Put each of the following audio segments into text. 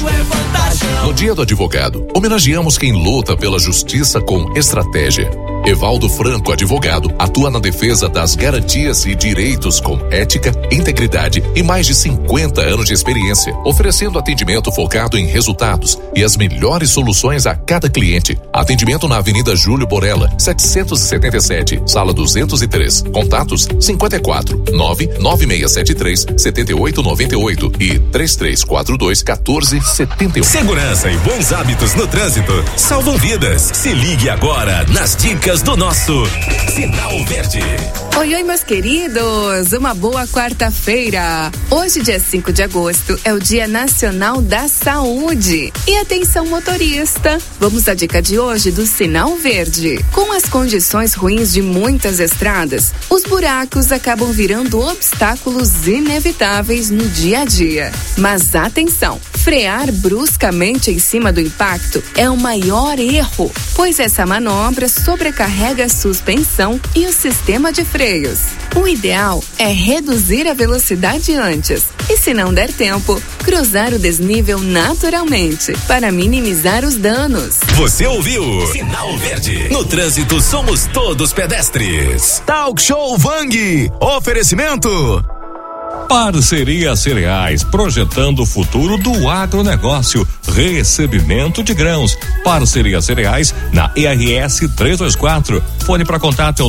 Vantaggio é vantajão. No Dia do Advogado, homenageamos quem luta pela justiça com estratégia. Evaldo Franco, advogado, atua na defesa das garantias e direitos com ética, integridade e mais de 50 anos de experiência, oferecendo atendimento focado em resultados e as melhores soluções a cada cliente. Atendimento na Avenida Júlio Borella, 777, sala 203. Contatos 54 99673 7898 e 3342 1471. Segurança e bons hábitos no trânsito salvam vidas. Se ligue agora nas dicas do nosso Sinal Verde. Oi, meus queridos, uma boa quarta-feira. Hoje, dia 5 de agosto, é o Dia Nacional da Saúde. E atenção, motorista, vamos à dica de hoje do Sinal Verde. Com as condições ruins de muitas estradas, os buracos acabam virando obstáculos inevitáveis no dia a dia. Mas atenção, frear bruscamente em cima do impacto é o maior erro, pois essa manobra sobrecarrega a suspensão e o sistema de freios. O ideal é reduzir a velocidade antes e, se não der tempo, cruzar o desnível naturalmente para minimizar os danos. Você ouviu? Sinal Verde. No trânsito somos todos pedestres. Talk Show Vang. Oferecimento. Parceria Cereais, projetando o futuro do agronegócio. Recebimento de grãos. Parceria Cereais na ERS 324. Fone para contato é o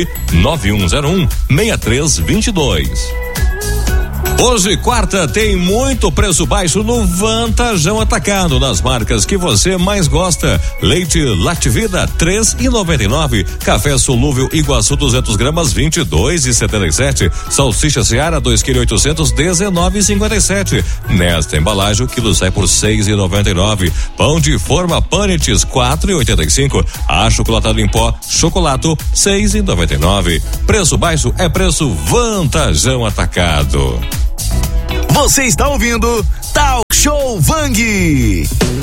99101-6322. Hoje, quarta, tem muito preço baixo no Vantajão Atacado, nas marcas que você mais gosta. Leite Lactivida, 3,99. Café solúvel Iguaçu 200 gramas, 22,77. Salsicha Seara, 2,800, 19,57. Nesta embalagem, o quilo sai por 6,99. Pão de forma Panites, 4,85. Achocolatado em pó, Chocolato, 6,99. Preço baixo é preço Vantajão Atacado. Você está ouvindo Talk Show Vang.